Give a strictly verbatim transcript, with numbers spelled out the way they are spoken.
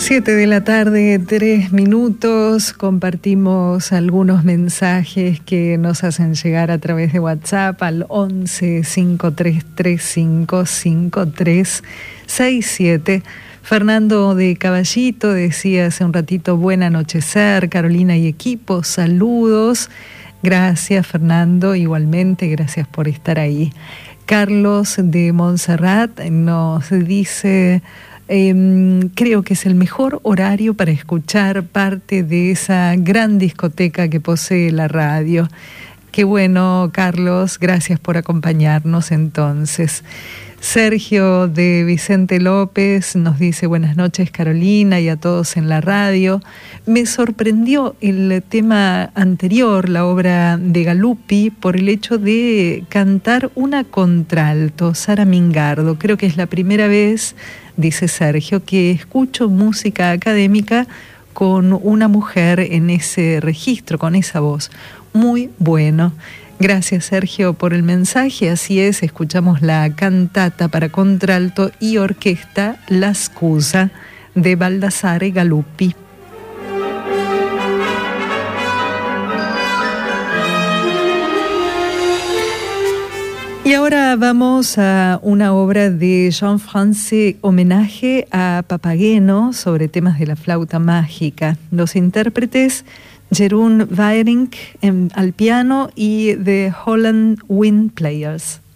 Siete de la tarde, tres minutos. Compartimos algunos mensajes que nos hacen llegar a través de WhatsApp al once, cinco tres tres cinco, cinco tres seis siete. Fernando de Caballito decía hace un ratito, buen anochecer, Carolina y equipo, saludos. Gracias, Fernando, igualmente, gracias por estar ahí. Carlos de Montserrat nos dice... Eh, creo que es el mejor horario para escuchar parte de esa gran discoteca que posee la radio. Qué bueno, Carlos, gracias por acompañarnos entonces. Sergio de Vicente López nos dice buenas noches, Carolina, y a todos en la radio. Me sorprendió el tema anterior, la obra de Galuppi, por el hecho de cantar una contralto, Sara Mingardo. Creo que es la primera vez, dice Sergio, que escucho música académica con una mujer en ese registro, con esa voz. Muy bueno. Gracias, Sergio, por el mensaje. Así es, escuchamos la cantata para contralto y orquesta La Scusa de Baldassare Galuppi. Y ahora vamos a una obra de Jean-Francais, homenaje a Papageno sobre temas de la flauta mágica. Los intérpretes Jeroen Waerink al piano y The Holland Wind Players.